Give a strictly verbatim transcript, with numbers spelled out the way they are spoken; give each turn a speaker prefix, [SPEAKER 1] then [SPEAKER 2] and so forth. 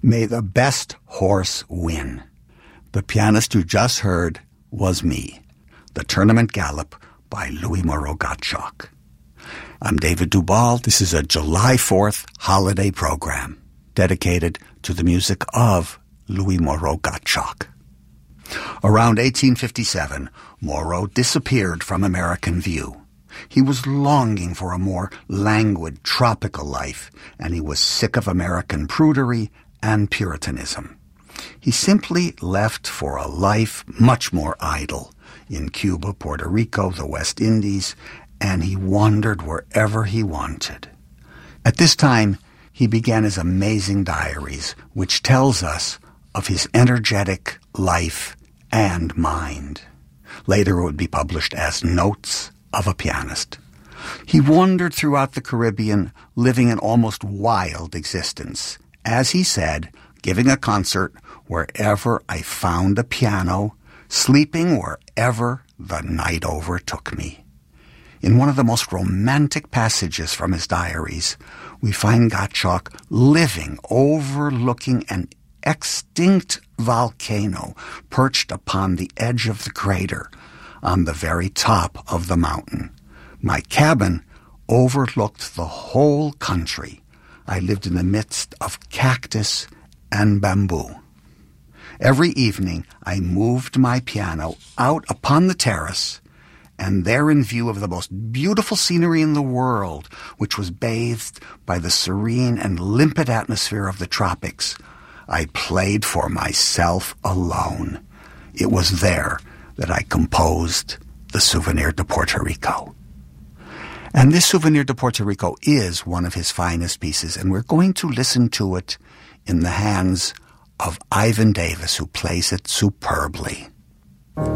[SPEAKER 1] May the best horse win. The pianist you just heard was me, the Tournament Galop by Louis Moreau Gottschalk. I'm David Duvall. This is a July fourth holiday program dedicated to the music of Louis Moreau Gottschalk. Around eighteen fifty-seven, Moreau disappeared from American view. He was longing for a more languid, tropical life, and he was sick of American prudery and Puritanism. He simply left for a life much more idle in Cuba, Puerto Rico, the West Indies, and he wandered wherever he wanted. At this time, he began his amazing diaries, which tells us of his energetic life and mind. Later it would be published as Notes of a Pianist. He wandered throughout the Caribbean, living an almost wild existence. As he said, giving a concert wherever I found a piano, sleeping wherever the night overtook me. In one of the most romantic passages from his diaries, we find Gottschalk living overlooking an extinct volcano perched upon the edge of the crater on the very top of the mountain. My cabin overlooked the whole country. I lived in the midst of cactus and bamboo. Every evening I moved my piano out upon the terrace, and there in view of the most beautiful scenery in the world, which was bathed by the serene and limpid atmosphere of the tropics, I played for myself alone. It was there that I composed the Souvenir de Puerto Rico. And this Souvenir de Puerto Rico is one of his finest pieces, and we're going to listen to it in the hands of Ivan Davis, who plays it superbly.